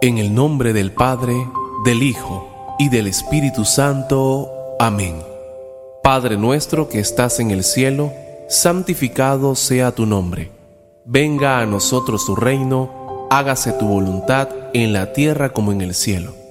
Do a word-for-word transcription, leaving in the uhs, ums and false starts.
En el nombre del Padre, del Hijo y del Espíritu Santo. Amén. Padre nuestro que estás en el cielo, santificado sea tu nombre. Venga a nosotros tu reino, hágase tu voluntad en la tierra como en el cielo.